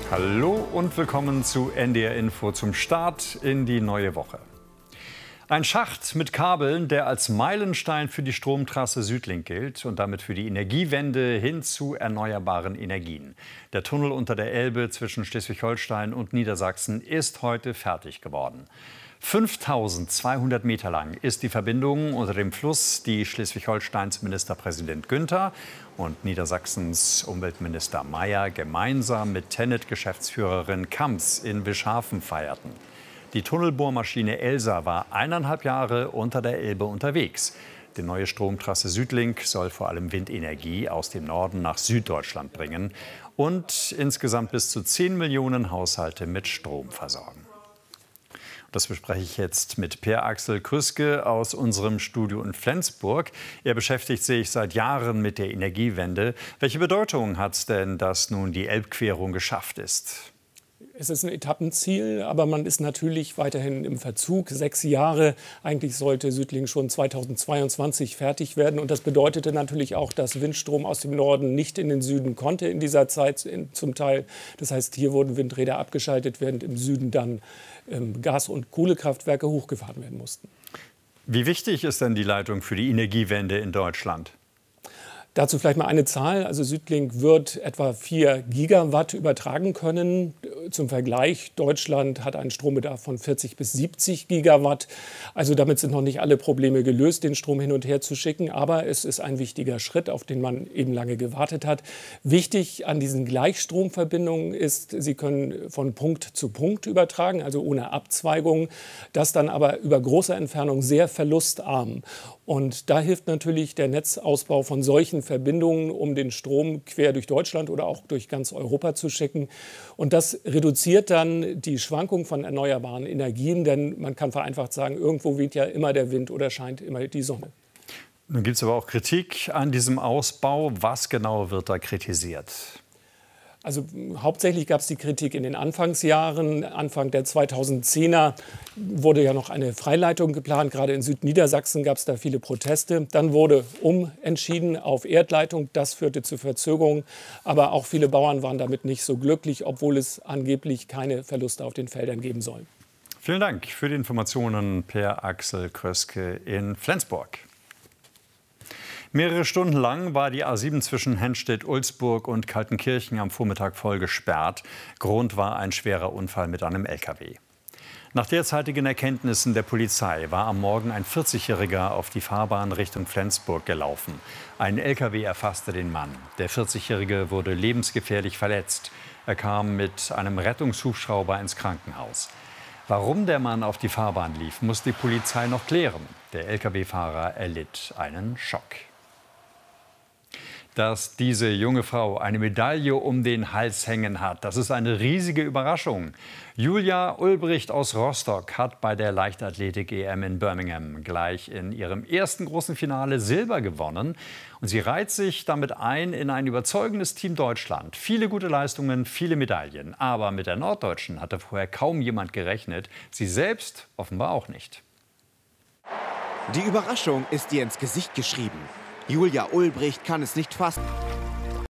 Hallo und willkommen zu NDR Info zum Start in die neue Woche. Ein Schacht mit Kabeln, der als Meilenstein für die Stromtrasse Südlink gilt und damit für die Energiewende hin zu erneuerbaren Energien. Der Tunnel unter der Elbe zwischen Schleswig-Holstein und Niedersachsen ist heute fertig geworden. 5200 Meter lang ist die Verbindung unter dem Fluss, die Schleswig-Holsteins Ministerpräsident Günther und Niedersachsens Umweltminister Mayer gemeinsam mit TenneT-Geschäftsführerin Kamps in Wischhafen feierten. Die Tunnelbohrmaschine Elsa war 1,5 Jahre unter der Elbe unterwegs. Die neue Stromtrasse Südlink soll vor allem Windenergie aus dem Norden nach Süddeutschland bringen und insgesamt bis zu 10 Millionen Haushalte mit Strom versorgen. Das bespreche ich jetzt mit Per-Axel Krüske aus unserem Studio in Flensburg. Er beschäftigt sich seit Jahren mit der Energiewende. Welche Bedeutung hat es denn, dass nun die Elbquerung geschafft ist? Es ist ein Etappenziel, aber man ist natürlich weiterhin im Verzug. 6 Jahre, eigentlich sollte Südlink schon 2022 fertig werden. Und das bedeutete natürlich auch, dass Windstrom aus dem Norden nicht in den Süden konnte in dieser Zeit zum Teil. Das heißt, hier wurden Windräder abgeschaltet, während im Süden dann Gas- und Kohlekraftwerke hochgefahren werden mussten. Wie wichtig ist denn die Leitung für die Energiewende in Deutschland? Dazu vielleicht mal eine Zahl. Also Südlink wird etwa 4 Gigawatt übertragen können. Zum Vergleich, Deutschland hat einen Strombedarf von 40 bis 70 Gigawatt. Also damit sind noch nicht alle Probleme gelöst, den Strom hin und her zu schicken. Aber es ist ein wichtiger Schritt, auf den man eben lange gewartet hat. Wichtig an diesen Gleichstromverbindungen ist, sie können von Punkt zu Punkt übertragen, also ohne Abzweigung. Das dann aber über große Entfernung sehr verlustarm. Und da hilft natürlich der Netzausbau von solchen Verbindungen, um den Strom quer durch Deutschland oder auch durch ganz Europa zu schicken. Und das reduziert dann die Schwankung von erneuerbaren Energien, denn man kann vereinfacht sagen, irgendwo weht ja immer der Wind oder scheint immer die Sonne. Nun gibt es aber auch Kritik an diesem Ausbau. Was genau wird da kritisiert? Also hauptsächlich gab es die Kritik in den Anfangsjahren. Anfang der 2010er wurde ja noch eine Freileitung geplant. Gerade in Südniedersachsen gab es da viele Proteste. Dann wurde umentschieden auf Erdleitung. Das führte zu Verzögerungen. Aber auch viele Bauern waren damit nicht so glücklich, obwohl es angeblich keine Verluste auf den Feldern geben soll. Vielen Dank für die Informationen, Per-Axel Kröske in Flensburg. Mehrere Stunden lang war die A7 zwischen Henstedt-Ulzburg und Kaltenkirchen am Vormittag voll gesperrt. Grund war ein schwerer Unfall mit einem LKW. Nach derzeitigen Erkenntnissen der Polizei war am Morgen ein 40-Jähriger auf die Fahrbahn Richtung Flensburg gelaufen. Ein LKW erfasste den Mann. Der 40-Jährige wurde lebensgefährlich verletzt. Er kam mit einem Rettungshubschrauber ins Krankenhaus. Warum der Mann auf die Fahrbahn lief, muss die Polizei noch klären. Der LKW-Fahrer erlitt einen Schock. Dass diese junge Frau eine Medaille um den Hals hängen hat, das ist eine riesige Überraschung. Julia Ulbricht aus Rostock hat bei der Leichtathletik-EM in Birmingham gleich in ihrem ersten großen Finale Silber gewonnen. Und sie reiht sich damit ein in ein überzeugendes Team Deutschland. Viele gute Leistungen, viele Medaillen. Aber mit der Norddeutschen hatte vorher kaum jemand gerechnet. Sie selbst offenbar auch nicht. Die Überraschung ist ihr ins Gesicht geschrieben. Julia Ulbricht kann es nicht fassen.